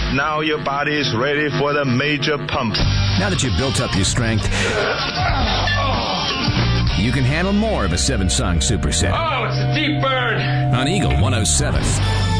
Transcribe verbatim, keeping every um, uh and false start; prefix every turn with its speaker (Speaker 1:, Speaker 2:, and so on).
Speaker 1: Now your body is ready for the major pump.
Speaker 2: Now that you've built up your strength, you can handle more of a seven-song superset.
Speaker 3: Oh, it's a deep burn.
Speaker 2: On Eagle one oh seven.